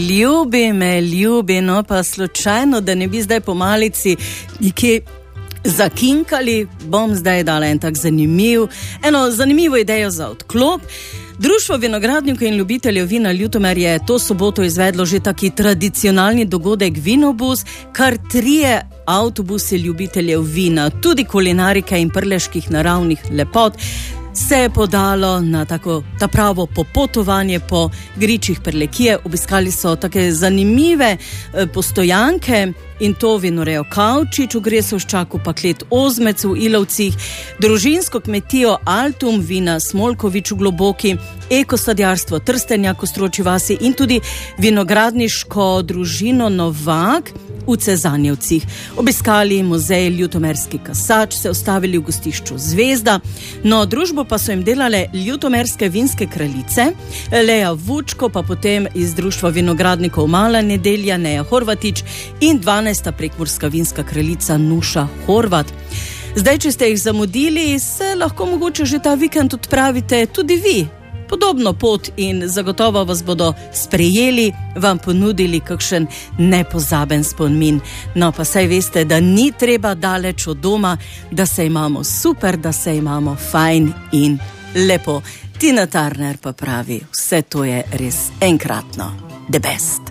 Ljubi, no pa slučajno, da ne bi zdaj po malici nekje zakinkali, bom zdaj dala eno zanimivo idejo za odklop. Društvo vinogradnikov in ljubiteljev vina Ljutomer je to soboto izvedlo že taki tradicionalni dogodek Vinobus, kar 3 avtobusi ljubiteljev vina, tudi kulinarike in prleških naravnih lepot, se je podalo na ta pravo popotovanje po gričih Prlekije. Obiskali so take zanimive postojanke, in to vinorejo Kavčič v Gresovščaku, pa klet Ozmec v Ilovcih, družinsko kmetijo Altum, vina Smolkovič v Globoki, ekosadjarstvo Trstenjak v Stročji vasi in tudi vinogradniško družino Novak v Cezanjevcih. Obiskali muzej Ljutomerski kasač, se ustavili v gostišču Zvezda, no družbo pa so jim delale ljutomerske vinske kraljice, Leja Vučko, pa potem iz društva vinogradnikov Mala nedelja Neja Horvatič in 12. prekmurska vinska kraljica Nuša Horvat. Zdaj, če ste jih zamudili, se lahko mogoče že ta vikend odpravite tudi vi podobno pot in zagotovo vas bodo sprejeli, vam ponudili kakšen nepozaben spomin. No pa saj veste, da ni treba daleč od doma, da se imamo super, da se imamo fajn in lepo. Tina Turner pa pravi, vse to je res enkratno. The best.